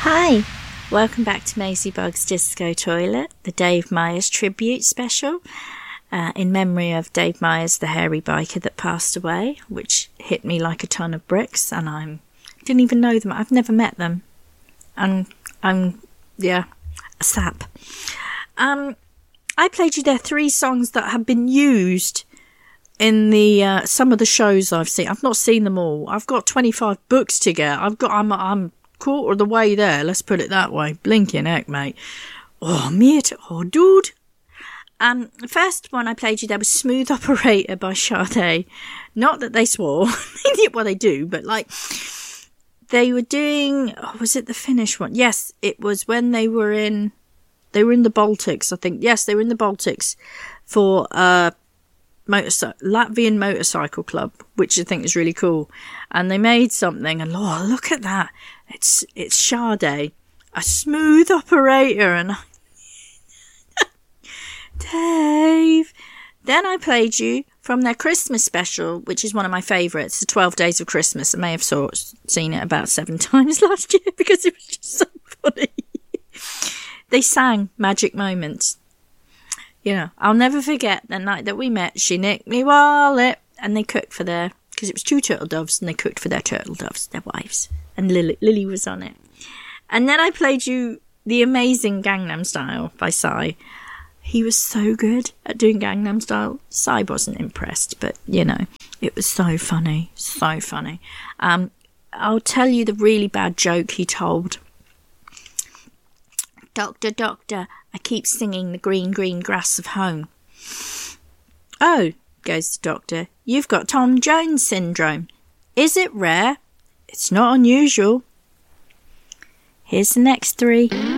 Hi, welcome back to Maisie Bug's Disco Toilet, the Dave Myers tribute special, in memory of Dave Myers, the hairy biker that passed away, which hit me like a ton of bricks, and I didn't even know them. I've never met them, and I'm a sap. I played you their 3 songs that have been used in the some of the shows I've seen. I've not seen them all. I've got 25 books to get. I'm quarter of the way there, let's put it that way. Blinking heck, mate. Oh, mate. Oh, dude. The first one I played you there was Smooth Operator by Sade. Not that they swore. Well, they do, but like, they were doing, was it the Finnish one? Yes, it was when they were in the Baltics, I think. Yes, they were in the Baltics for Latvian Motorcycle Club, which I think is really cool. And they made something, and oh, look at that. It's Sade, a smooth operator, and Dave. Then I played you from their Christmas special, which is one of my favourites, the 12 Days of Christmas. I may have seen it about 7 times last year because it was just so funny. They sang Magic Moments. You know, I'll never forget the night that we met. She nicked me wallet, and they cooked for because it was 2 turtle doves, and they cooked for their turtle doves, their wives. And Lily was on it. And then I played you the amazing Gangnam Style by Psy. He was so good at doing Gangnam Style. Psy wasn't impressed, but, you know, it was so funny. So funny. I'll tell you the really bad joke he told. Doctor, doctor, I keep singing the green, green grass of home. Oh, goes the doctor, you've got Tom Jones syndrome. Is it rare? It's not unusual. Here's the next 3.